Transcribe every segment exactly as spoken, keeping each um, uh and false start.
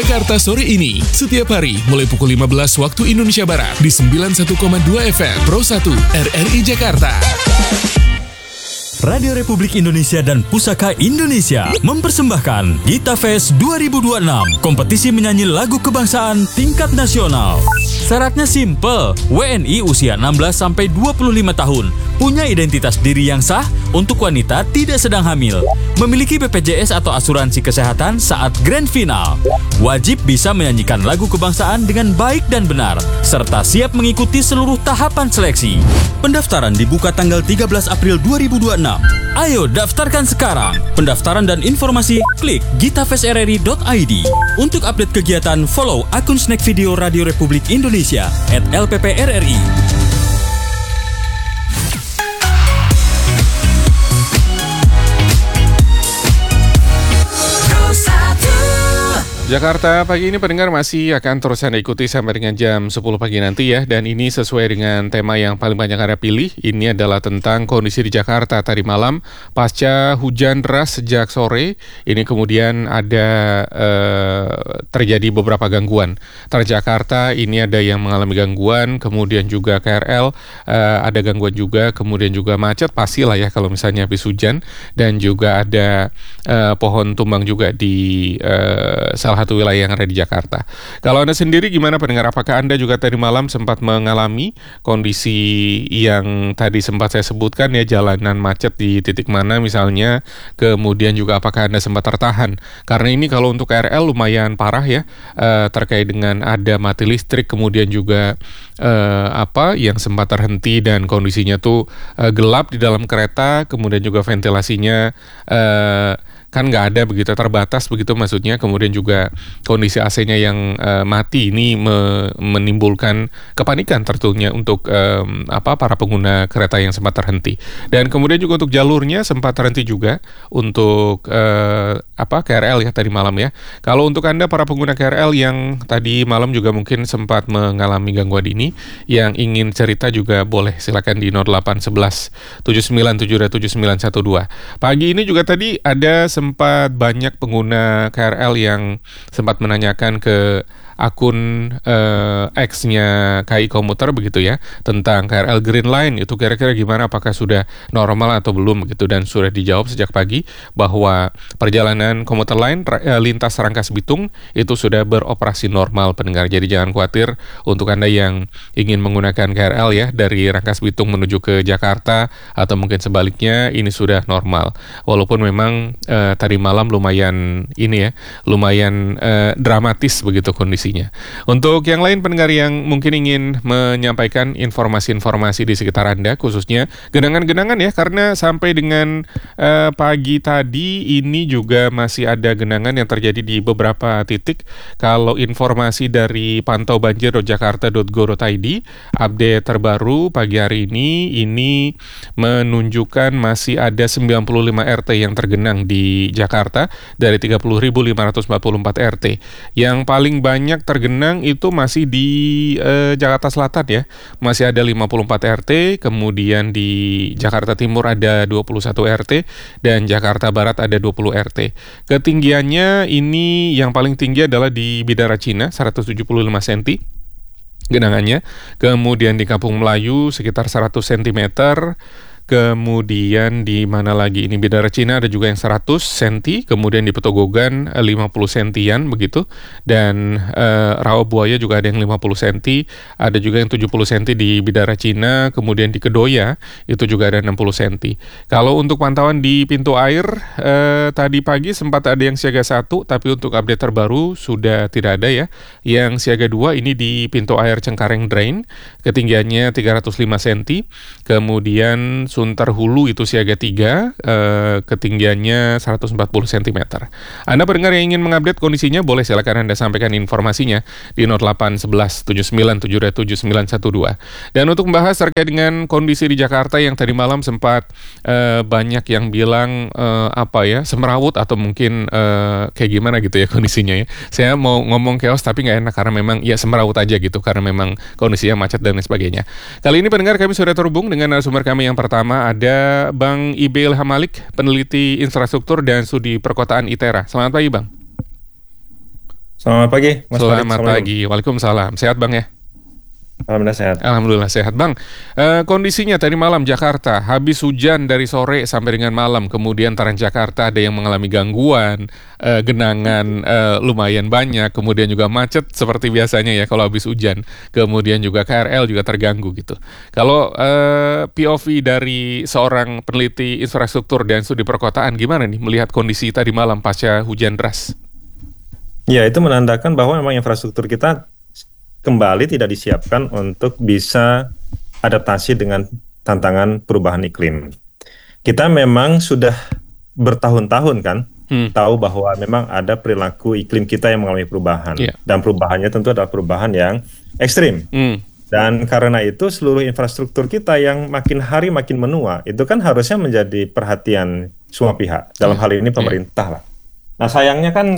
Jakarta sore ini. Setiap hari mulai pukul lima belas waktu Indonesia Barat di sembilan puluh satu koma dua F M Pro satu R R I Jakarta. Radio Republik Indonesia dan Pusaka Indonesia mempersembahkan Gita Fest dua ribu dua puluh enam, kompetisi menyanyi lagu kebangsaan tingkat nasional. Syaratnya simple, W N I usia enam belas sampai dua puluh lima tahun, punya identitas diri yang sah, untuk wanita tidak sedang hamil, memiliki B P J S atau asuransi kesehatan saat grand final, wajib bisa menyanyikan lagu kebangsaan dengan baik dan benar, serta siap mengikuti seluruh tahapan seleksi. Pendaftaran dibuka tanggal tiga belas April dua ribu dua puluh enam. Ayo daftarkan sekarang. Pendaftaran dan informasi klik gitafest r r i dot i d. Untuk update kegiatan, follow akun Snack Video Radio Republik Indonesia at L P P R R I. Jakarta pagi ini pendengar masih akan terus Anda ikuti sampai dengan jam sepuluh pagi nanti ya. Dan ini sesuai dengan tema yang paling banyak Anda pilih. Ini adalah tentang kondisi di Jakarta tadi malam pasca hujan deras sejak sore. Ini kemudian ada eh, terjadi beberapa gangguan. Transjakarta ini ada yang mengalami gangguan, kemudian juga K R L eh, ada gangguan juga, kemudian juga macet pastilah ya kalau misalnya habis hujan. Dan juga ada eh, pohon tumbang juga di eh, salah satu wilayah yang ada di Jakarta. Kalau Anda sendiri gimana pendengar? Apakah Anda juga tadi malam sempat mengalami kondisi yang tadi sempat saya sebutkan ya, jalanan macet di titik mana misalnya, kemudian juga apakah Anda sempat tertahan? Karena ini kalau untuk K R L lumayan parah ya, eh, terkait dengan ada mati listrik, kemudian juga eh, apa yang sempat terhenti dan kondisinya tuh eh, gelap di dalam kereta, kemudian juga ventilasinya eh, kan nggak ada begitu, terbatas begitu maksudnya, kemudian juga kondisi A C-nya yang uh, mati ini me- menimbulkan kepanikan tentunya untuk um, apa para pengguna kereta yang sempat terhenti. Dan kemudian juga untuk jalurnya sempat terhenti juga untuk uh, apa K R L ya tadi malam ya. Kalau untuk Anda para pengguna K R L yang tadi malam juga mungkin sempat mengalami gangguan ini, yang ingin cerita juga boleh silakan di nol delapan satu satu tujuh sembilan tujuh tujuh sembilan satu dua. Pagi ini juga tadi ada sempat banyak pengguna K R L yang sempat menanyakan ke akun uh, X-nya K I Komuter begitu ya, tentang K R L Green Line itu kira-kira gimana, apakah sudah normal atau belum begitu. Dan sudah dijawab sejak pagi bahwa perjalanan komuter lain uh, lintas Rangkas Bitung itu sudah beroperasi normal pendengar. Jadi jangan khawatir untuk Anda yang ingin menggunakan K R L ya dari Rangkas Bitung menuju ke Jakarta atau mungkin sebaliknya, ini sudah normal. Walaupun memang uh, tadi malam lumayan ini ya, lumayan uh, dramatis begitu kondisi. Untuk yang lain pendengar yang mungkin ingin menyampaikan informasi-informasi di sekitar Anda, khususnya genangan-genangan ya, karena sampai dengan uh, pagi tadi ini juga masih ada genangan yang terjadi di beberapa titik. Kalau informasi dari pantau banjir dot jakarta dot go dot i d, update terbaru pagi hari ini, ini menunjukkan masih ada sembilan puluh lima R T yang tergenang di Jakarta dari tiga puluh ribu lima ratus empat puluh empat R T. Yang paling banyak tergenang itu masih di eh, Jakarta Selatan ya, masih ada lima puluh empat R T, kemudian di Jakarta Timur ada dua puluh satu R T, dan Jakarta Barat ada dua puluh R T. Ketinggiannya ini yang paling tinggi adalah di Bidara Cina seratus tujuh puluh lima sentimeter genangannya, kemudian di Kampung Melayu sekitar seratus sentimeter. Kemudian di mana lagi ini, Bidara Cina ada juga yang seratus sentimeter, kemudian di Petogogan lima puluh sentian begitu, dan e, Rawa Buaya juga ada yang lima puluh sentimeter, ada juga yang tujuh puluh sentimeter di Bidara Cina, kemudian di Kedoya itu juga ada enam puluh sentimeter. Kalau untuk pantauan di pintu air e, tadi pagi sempat ada yang siaga satu, tapi untuk update terbaru sudah tidak ada ya. Yang siaga dua ini di pintu air Cengkareng Drain, ketinggiannya tiga ratus lima sentimeter, kemudian Sunter Hulu itu siaga tiga, eh, ketinggiannya seratus empat puluh sentimeter. Anda pendengar yang ingin mengupdate kondisinya, boleh silakan Anda sampaikan informasinya di nol delapan satu satu tujuh sembilan tujuh tujuh sembilan satu dua. Dan untuk membahas terkait dengan kondisi di Jakarta yang tadi malam sempat eh, banyak yang bilang eh, apa ya, semrawut atau mungkin eh, kayak gimana gitu ya kondisinya ya. Saya mau ngomong chaos tapi nggak enak karena memang ya semrawut aja gitu, karena memang kondisinya macet dan lain sebagainya. Kali ini pendengar kami sudah terhubung dengan narasumber kami yang pertama. Ada Bang Ibe Ilham Malik, peneliti infrastruktur dan studi perkotaan I T E R A. Selamat pagi Bang. Selamat pagi, Mas Farid. Selamat pagi, waalaikumsalam. Sehat Bang ya? Alhamdulillah sehat. Alhamdulillah sehat Bang. E, kondisinya tadi malam Jakarta, habis hujan dari sore sampai dengan malam, kemudian Transjakarta ada yang mengalami gangguan, e, genangan e, lumayan banyak, kemudian juga macet seperti biasanya ya kalau habis hujan. Kemudian juga K R L juga terganggu gitu. Kalau e, P O V dari seorang peneliti infrastruktur dan studi perkotaan, gimana nih melihat kondisi tadi malam pasca hujan deras? Ya, itu menandakan bahwa memang infrastruktur kita kembali tidak disiapkan untuk bisa adaptasi dengan tantangan perubahan iklim. Kita memang sudah bertahun-tahun kan hmm. tahu bahwa memang ada perilaku iklim kita yang mengalami perubahan. Yeah. Dan perubahannya tentu adalah perubahan yang ekstrim. Hmm. Dan karena itu seluruh infrastruktur kita yang makin hari makin menua, itu kan harusnya menjadi perhatian semua pihak. Dalam yeah. hal ini pemerintah yeah. lah. Nah sayangnya kan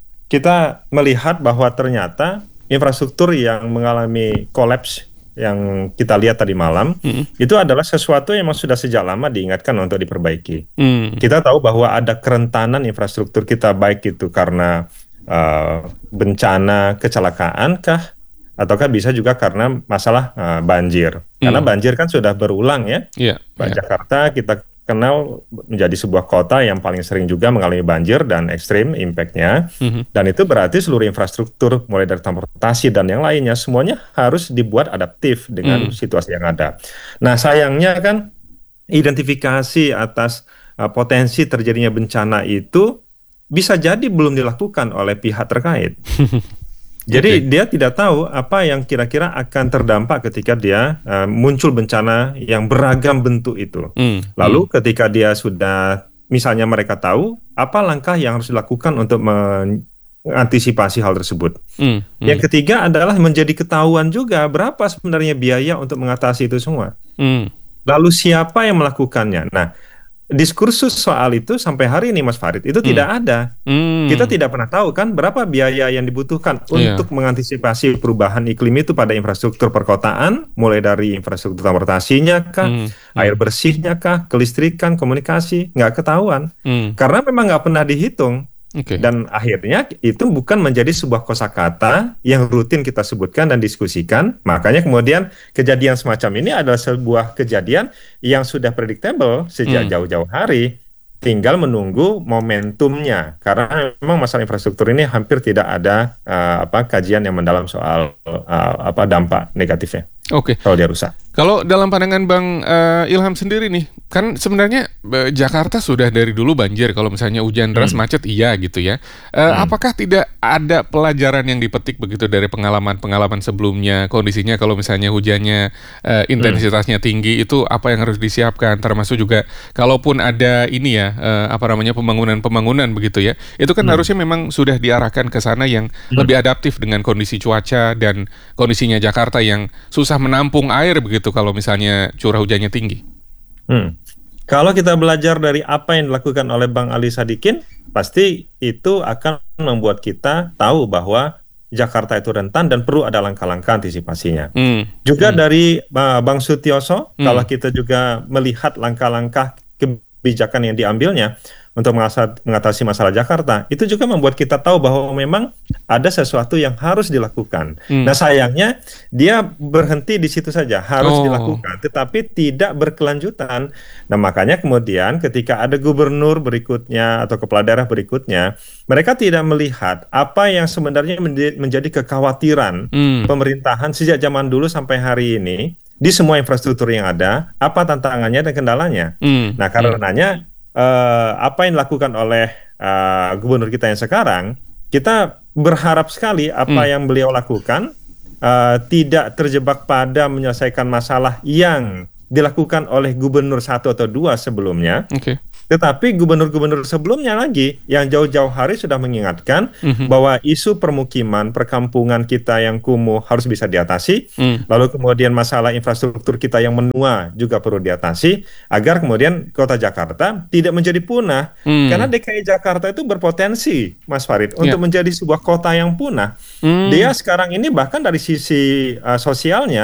kita melihat bahwa ternyata infrastruktur yang mengalami kolaps yang kita lihat tadi malam, mm. itu adalah sesuatu yang memang sudah sejak lama diingatkan untuk diperbaiki. Mm. Kita tahu bahwa ada kerentanan infrastruktur kita, baik itu karena uh, bencana kecelakaan kah, ataukah bisa juga karena masalah uh, banjir. Mm. Karena banjir kan sudah berulang ya. Yeah, yeah. Jakarta kita kenal menjadi sebuah kota yang paling sering juga mengalami banjir dan ekstrim impact-nya. Mm-hmm. Dan itu berarti seluruh infrastruktur, mulai dari transportasi dan yang lainnya, semuanya harus dibuat adaptif dengan mm. situasi yang ada. Nah sayangnya kan identifikasi atas uh, potensi terjadinya bencana itu bisa jadi belum dilakukan oleh pihak terkait. Jadi okay. dia tidak tahu apa yang kira-kira akan terdampak ketika dia uh, muncul bencana yang beragam bentuk itu. Mm. Lalu mm. ketika dia sudah, misalnya mereka tahu apa langkah yang harus dilakukan untuk mengantisipasi hal tersebut. Mm. Mm. Yang ketiga adalah menjadi ketahuan juga berapa sebenarnya biaya untuk mengatasi itu semua. Mm. Lalu siapa yang melakukannya? Nah, diskursus soal itu sampai hari ini Mas Farid itu hmm. tidak ada. Hmm. Kita tidak pernah tahu kan berapa biaya yang dibutuhkan yeah. untuk mengantisipasi perubahan iklim itu pada infrastruktur perkotaan, mulai dari infrastruktur transportasinya kah, hmm. air bersihnya kah, kelistrikan, komunikasi, nggak ketahuan. Hmm. Karena memang nggak pernah dihitung. Okay. Dan akhirnya itu bukan menjadi sebuah kosakata yang rutin kita sebutkan dan diskusikan. Makanya kemudian kejadian semacam ini adalah sebuah kejadian yang sudah predictable sejak hmm. jauh-jauh hari. Tinggal menunggu momentumnya. Karena memang masalah infrastruktur ini hampir tidak ada uh, apa kajian yang mendalam soal uh, apa dampak negatifnya. Oke. Okay. Kalau dia rusak. Kalau dalam pandangan Bang uh, Ilham sendiri nih, kan sebenarnya uh, Jakarta sudah dari dulu banjir. Kalau misalnya hujan deras, hmm. macet, iya gitu ya. Uh, hmm. Apakah tidak ada pelajaran yang dipetik begitu dari pengalaman-pengalaman sebelumnya? Kondisinya kalau misalnya hujannya uh, intensitasnya hmm. tinggi, itu apa yang harus disiapkan? Termasuk juga kalaupun ada ini ya, uh, apa namanya pembangunan-pembangunan begitu ya. Itu kan hmm. harusnya memang sudah diarahkan ke sana yang hmm. lebih adaptif dengan kondisi cuaca dan kondisinya Jakarta yang susah menampung air begitu kalau misalnya curah hujannya tinggi. Hmm. Kalau kita belajar dari apa yang dilakukan oleh Bang Ali Sadikin, pasti itu akan membuat kita tahu bahwa Jakarta itu rentan dan perlu ada langkah-langkah antisipasinya. Hmm. Juga hmm. dari uh, Bang Sutioso, hmm. kalau kita juga melihat langkah-langkah kebijakan yang diambilnya untuk mengatasi masalah Jakarta, itu juga membuat kita tahu bahwa memang ada sesuatu yang harus dilakukan. Hmm. Nah sayangnya dia berhenti di situ saja, harus oh. dilakukan, tetapi tidak berkelanjutan. Nah makanya kemudian ketika ada gubernur berikutnya atau kepala daerah berikutnya, mereka tidak melihat apa yang sebenarnya menjadi kekhawatiran hmm. pemerintahan sejak zaman dulu sampai hari ini di semua infrastruktur yang ada, apa tantangannya dan kendalanya. Hmm. Nah karenanya Uh, apa yang dilakukan oleh uh, gubernur kita yang sekarang, kita berharap sekali apa hmm. yang beliau lakukan uh, tidak terjebak pada menyelesaikan masalah yang dilakukan oleh gubernur satu atau dua sebelumnya. Okay. Tetapi gubernur-gubernur sebelumnya lagi yang jauh-jauh hari sudah mengingatkan mm-hmm. bahwa isu permukiman, perkampungan kita yang kumuh harus bisa diatasi. Mm. Lalu kemudian masalah infrastruktur kita yang menua juga perlu diatasi agar kemudian kota Jakarta tidak menjadi punah. Mm. Karena D K I Jakarta itu berpotensi, Mas Farid, yeah. untuk menjadi sebuah kota yang punah. Mm. Dia sekarang ini bahkan dari sisi uh, sosialnya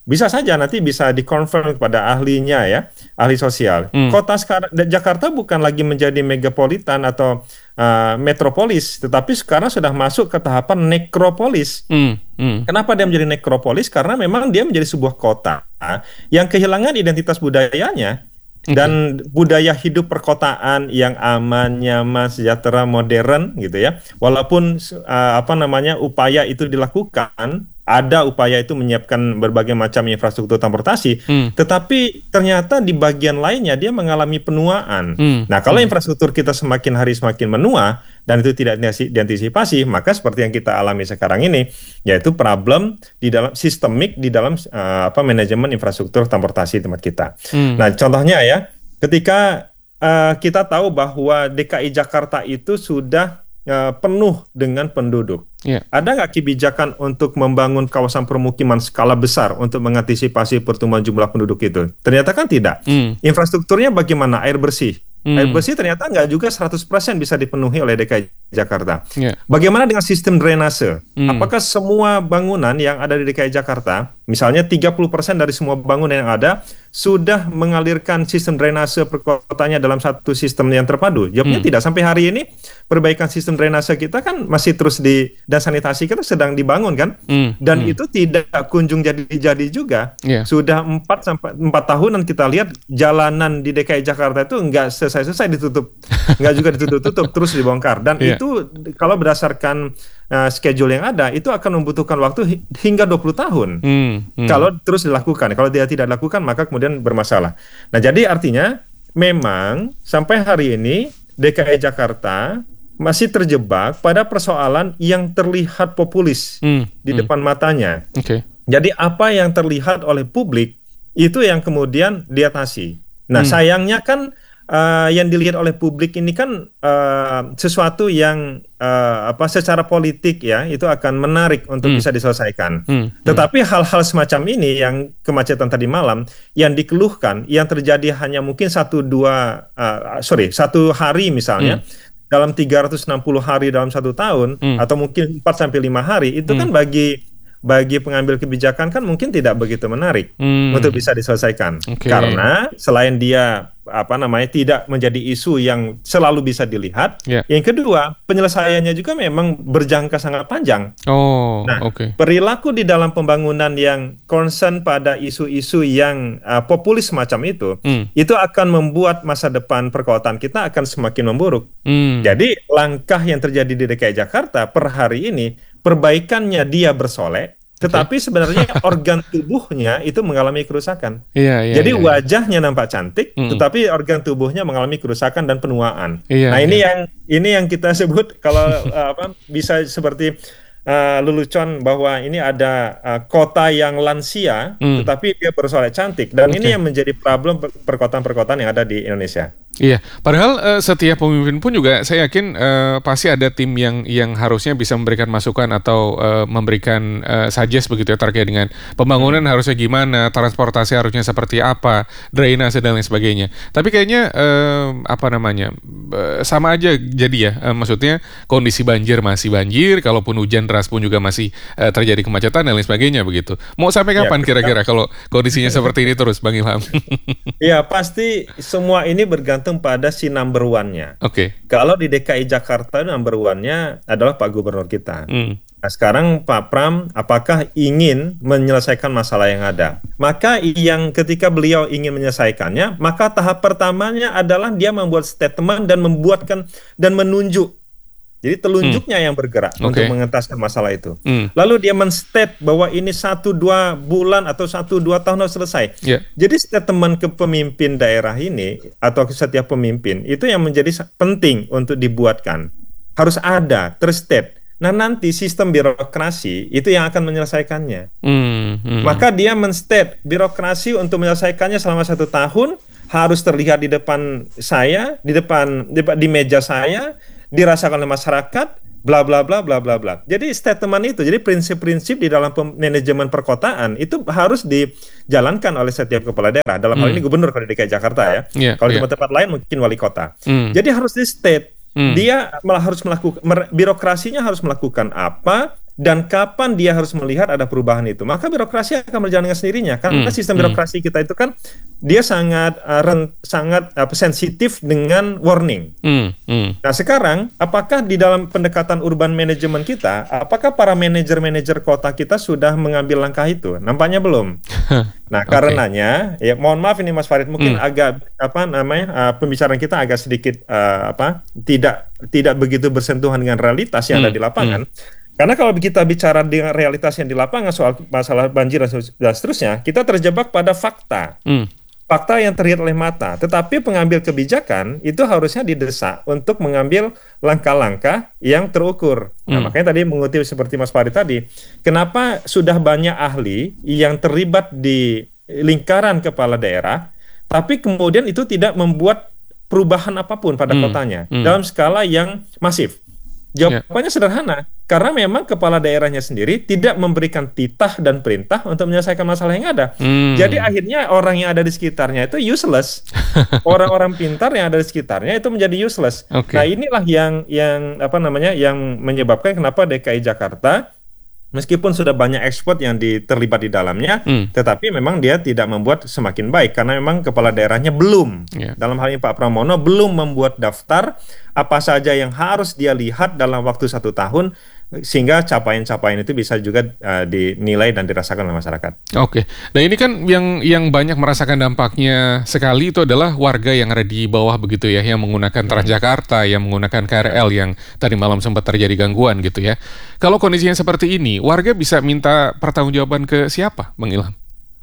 bisa saja nanti bisa dikonfirm kepada ahlinya ya, ahli sosial. Hmm. Kota sekarang Jakarta bukan lagi menjadi megapolitan atau uh, metropolis, tetapi sekarang sudah masuk ke tahapan nekropolis. Hmm. Hmm. Kenapa dia menjadi nekropolis? Karena memang dia menjadi sebuah kota yang kehilangan identitas budayanya. Okay. Dan budaya hidup perkotaan yang aman, nyaman, sejahtera, modern gitu ya. Walaupun uh, apa namanya upaya itu dilakukan, ada upaya itu menyiapkan berbagai macam infrastruktur transportasi, hmm. tetapi ternyata di bagian lainnya dia mengalami penuaan. Hmm. Nah, kalau hmm. infrastruktur kita semakin hari semakin menua dan itu tidak diantisipasi, maka seperti yang kita alami sekarang ini, yaitu problem di dalam sistemik di dalam uh, apa manajemen infrastruktur transportasi tempat kita. Hmm. Nah, contohnya ya, ketika uh, kita tahu bahwa D K I Jakarta itu sudah uh, penuh dengan penduduk. Yeah. Ada nggak kebijakan untuk membangun kawasan permukiman skala besar untuk mengantisipasi pertumbuhan jumlah penduduk itu? Ternyata kan tidak. Mm. Infrastrukturnya bagaimana? Air bersih. Mm. Air bersih ternyata nggak juga seratus persen bisa dipenuhi oleh D K I Jakarta. Yeah. Bagaimana dengan sistem drainase? Mm. Apakah semua bangunan yang ada di D K I Jakarta, misalnya tiga puluh persen dari semua bangunan yang ada, sudah mengalirkan sistem drainase perkotanya dalam satu sistem yang terpadu? Jawabnya mm. tidak. Sampai hari ini, perbaikan sistem drainase kita kan masih terus di dan sanitasi kita sedang dibangun kan, mm, dan mm. itu tidak kunjung jadi-jadi juga. Yeah. Sudah empat sampai empat tahunan kita lihat jalanan di D K I Jakarta itu nggak selesai-selesai ditutup, nggak juga ditutup-tutup, terus dibongkar. Dan yeah. itu kalau berdasarkan uh, schedule yang ada, itu akan membutuhkan waktu hi- hingga dua puluh tahun. Mm, mm. Kalau terus dilakukan, kalau dia tidak dilakukan maka kemudian bermasalah. Nah, jadi artinya memang sampai hari ini D K I Jakarta masih terjebak pada persoalan yang terlihat populis hmm, di hmm. depan matanya. Okay. Jadi apa yang terlihat oleh publik itu yang kemudian diatasi. Nah, hmm. sayangnya kan uh, yang dilihat oleh publik ini kan uh, sesuatu yang uh, apa secara politik ya itu akan menarik untuk hmm. bisa diselesaikan. Hmm. Tetapi hmm. hal-hal semacam ini yang kemacetan tadi malam yang dikeluhkan yang terjadi hanya mungkin satu dua uh, sorry satu hari misalnya. Hmm. dalam tiga ratus enam puluh hari dalam satu tahun hmm. atau mungkin empat sampai lima hari itu hmm. kan bagi bagi pengambil kebijakan kan mungkin tidak begitu menarik hmm. untuk bisa diselesaikan. Okay. Karena selain dia apa namanya tidak menjadi isu yang selalu bisa dilihat, yeah. yang kedua penyelesaiannya juga memang berjangka sangat panjang. Oh, nah, okay. perilaku di dalam pembangunan yang concern pada isu-isu yang uh, populis semacam itu, mm. itu akan membuat masa depan perkotaan kita akan semakin memburuk. Mm. Jadi langkah yang terjadi di D K I Jakarta per hari ini, perbaikannya dia bersolek. Tetapi sebenarnya organ tubuhnya itu mengalami kerusakan. Iya, iya, Jadi iya, wajahnya nampak cantik, mm. tetapi organ tubuhnya mengalami kerusakan dan penuaan. Iya, nah ini iya. yang ini yang kita sebut kalau uh, apa bisa seperti uh, lelucon bahwa ini ada uh, kota yang lansia, mm. tetapi dia bersolek cantik. Dan okay. ini yang menjadi problem perkotaan-perkotaan yang ada di Indonesia. Iya, padahal uh, setiap pemimpin pun juga saya yakin uh, pasti ada tim yang yang harusnya bisa memberikan masukan atau uh, memberikan uh, suggest begitu ya terkait dengan pembangunan hmm. harusnya gimana, transportasi harusnya seperti apa, drainase dan lain sebagainya. Tapi kayaknya uh, apa namanya uh, sama aja jadi ya, uh, maksudnya kondisi banjir masih banjir, kalaupun hujan deras pun juga masih uh, terjadi kemacetan dan lain sebagainya begitu. Mau sampai kapan ya, kira-kira kalau kondisinya seperti ini terus, Bang Ilham? Iya, pasti semua ini bergantung pada si number one-nya. Oke. Okay. Kalau di D K I Jakarta number one-nya adalah Pak Gubernur kita. Mm. Nah, sekarang Pak Pram apakah ingin menyelesaikan masalah yang ada? Maka yang ketika beliau ingin menyelesaikannya, maka tahap pertamanya adalah dia membuat statement dan membuatkan dan menunjuk. Jadi telunjuknya hmm. yang bergerak okay. untuk mengentaskan masalah itu. Hmm. Lalu dia men-state bahwa ini satu dua bulan atau satu dua tahun harus selesai. Yeah. Jadi statement ke pemimpin daerah ini atau ke setiap pemimpin itu yang menjadi penting untuk dibuatkan. Harus ada, ter-state. Nah nanti sistem birokrasi itu yang akan menyelesaikannya. Hmm. Hmm. Maka dia men-state birokrasi untuk menyelesaikannya selama satu tahun harus terlihat di depan saya, di depan di, di meja saya, dirasakan oleh masyarakat, bla bla bla bla bla bla. Jadi statement itu, jadi prinsip-prinsip di dalam manajemen perkotaan itu harus dijalankan oleh setiap kepala daerah. Dalam hmm. hal ini gubernur kalau di D K I Jakarta ya. Yeah, kalau yeah. di tempat lain mungkin wali kota. Hmm. Jadi harus di state. Hmm. Dia malah harus melakukan birokrasinya harus melakukan apa, dan kapan dia harus melihat ada perubahan itu, maka birokrasi akan berjalan dengan sendirinya. Karena Hmm, sistem hmm. birokrasi kita itu kan dia sangat uh, ren- sangat apa, sensitif dengan warning. Hmm, hmm. Nah sekarang, apakah di dalam pendekatan urban management kita, apakah para manajer-manajer kota kita sudah mengambil langkah itu? Nampaknya belum. Nah Oke. karenanya, ya mohon maaf ini Mas Farid, mungkin Hmm. agak apa namanya uh, pembicaraan kita agak sedikit uh, apa tidak tidak begitu bersentuhan dengan realitas yang ada Hmm, di lapangan. Karena kalau kita bicara dengan realitas yang di lapangan soal masalah banjir dan se- dan seterusnya, kita terjebak pada fakta. Hmm. Fakta yang terlihat oleh mata, tetapi pengambil kebijakan itu harusnya didesak untuk mengambil langkah-langkah yang terukur. Nah, Hmm. makanya tadi mengutip seperti Mas Farid tadi, kenapa sudah banyak ahli yang terlibat di lingkaran kepala daerah, tapi kemudian itu tidak membuat perubahan apapun pada Hmm. kotanya Hmm. dalam skala yang masif. Jawabannya sederhana, karena memang kepala daerahnya sendiri tidak memberikan titah dan perintah untuk menyelesaikan masalah yang ada. Hmm. Jadi akhirnya orang yang ada di sekitarnya itu useless. Orang-orang pintar yang ada di sekitarnya itu menjadi useless. Oke. Nah, inilah yang yang apa namanya yang menyebabkan kenapa D K I Jakarta meskipun sudah banyak ekspor yang di- terlibat di dalamnya, Hmm. tetapi memang dia tidak membuat semakin baik karena memang kepala daerahnya belum. Ya. Dalam hal ini Pak Pramono belum membuat daftar apa saja yang harus dia lihat dalam waktu satu tahun sehingga capaian-capaian itu bisa juga uh, dinilai dan dirasakan oleh masyarakat. Oke, nah ini kan yang yang banyak merasakan dampaknya sekali itu adalah warga yang ada di bawah begitu ya, yang menggunakan Transjakarta, yang menggunakan K R L yang tadi malam sempat terjadi gangguan gitu ya. Kalau kondisinya seperti ini, warga bisa minta pertanggungjawaban ke siapa, Bang Ilham?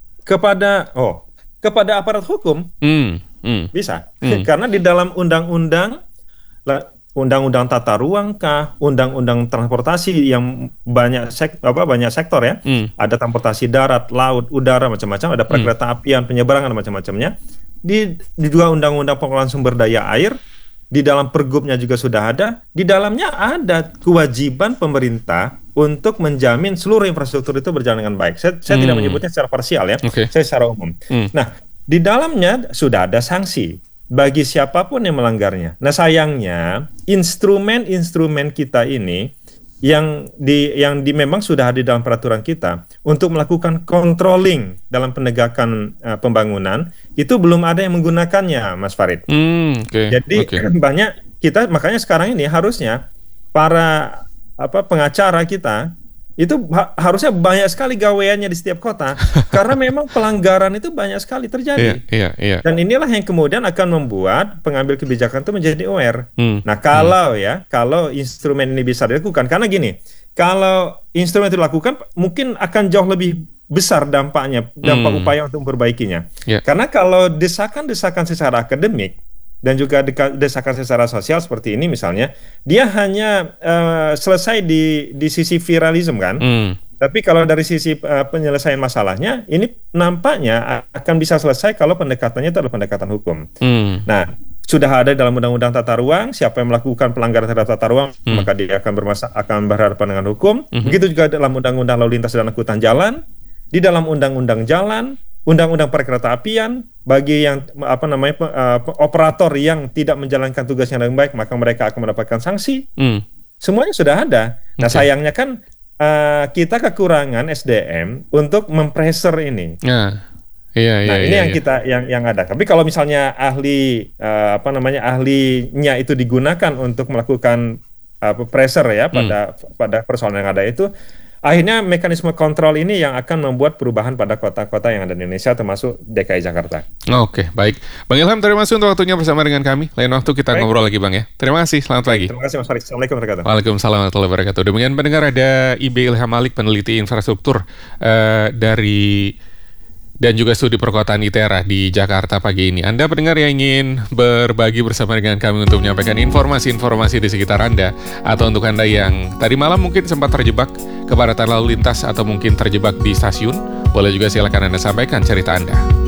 Kepada oh, kepada aparat hukum Hmm, hmm. bisa. Hmm. Karena di dalam undang-undang la- undang-undang tata ruang kah, undang-undang transportasi yang banyak sek, apa banyak sektor ya. Hmm. Ada transportasi darat, laut, udara macam-macam, ada perkereta apian, penyeberangan macam-macamnya. Di di dua undang-undang pengelolaan sumber daya air, di dalam pergubnya juga sudah ada, di dalamnya ada kewajiban pemerintah untuk menjamin seluruh infrastruktur itu berjalan dengan baik. Saya, saya tidak Hmm. menyebutnya secara parsial ya, Oke. saya secara umum. Hmm. Nah, di dalamnya sudah ada sanksi bagi siapapun yang melanggarnya. Nah, sayangnya instrumen-instrumen kita ini yang di yang di memang sudah ada di dalam peraturan kita untuk melakukan controlling dalam penegakan uh, pembangunan itu belum ada yang menggunakannya, Mas Farid. Hmm, oke. Jadi Oke. banyak kita makanya sekarang ini harusnya para apa pengacara kita itu ha- harusnya banyak sekali gaweannya di setiap kota karena memang pelanggaran itu banyak sekali Iya, terjadi. iya, iya. Dan inilah yang kemudian akan membuat pengambil kebijakan itu menjadi aware. Hmm. Nah, kalau ya, kalau instrumen ini bisa dilakukan, karena gini, kalau instrumen itu dilakukan, mungkin akan jauh lebih besar dampaknya, dampak Hmm. upaya untuk memperbaikinya. Ya. Karena kalau desakan-desakan secara akademik dan juga deka- desakan secara sosial seperti ini misalnya, dia hanya eh, selesai di di sisi viralisme kan. Hmm. Tapi kalau dari sisi uh, penyelesaian masalahnya, ini nampaknya a- akan bisa selesai kalau pendekatannya itu adalah pendekatan hukum. Hmm. Nah, sudah ada dalam Undang-Undang Tata Ruang, siapa yang melakukan pelanggaran terhadap tata ruang, Hmm. maka dia akan bermasa akan berhadapan dengan hukum. Mhm. Begitu juga dalam Undang-Undang Lalu Lintas dan Angkutan Jalan, di dalam Undang-Undang Jalan, Undang-Undang Perkereta Apian, bagi yang apa namanya pe- uh, pe- operator yang tidak menjalankan tugasnya dengan baik, maka mereka akan mendapatkan sanksi. Hmm. Semuanya sudah ada. Nah, Oke. sayangnya kan uh, kita kekurangan S D M untuk mempressure ini. Nah, iya, iya, Nah, ini iya, yang iya. kita yang yang ada. Tapi kalau misalnya ahli uh, apa namanya ahlinya itu digunakan untuk melakukan uh, pressure ya pada pada persoalan yang ada itu, akhirnya mekanisme kontrol ini yang akan membuat perubahan pada kota-kota yang ada di Indonesia termasuk D K I Jakarta. Oke, baik. Bang Ilham, terima kasih untuk waktunya bersama dengan kami. Lain waktu kita Baik. ngobrol lagi, Bang ya. Terima kasih, selamat pagi. Terima kasih Mas Farid. Assalamualaikum warahmatullahi wabarakatuh. Waalaikumsalam warahmatullahi wabarakatuh. Demikian pendengar, ada I B Ilham Malik, peneliti infrastruktur eh, dari dan juga studi perkotaan I T E R A di Jakarta pagi ini. Anda pendengar yang ingin berbagi bersama dengan kami untuk menyampaikan informasi-informasi di sekitar Anda, atau untuk Anda yang tadi malam mungkin sempat terjebak kepadatan lalu lintas atau mungkin terjebak di stasiun, boleh juga silakan Anda sampaikan cerita Anda.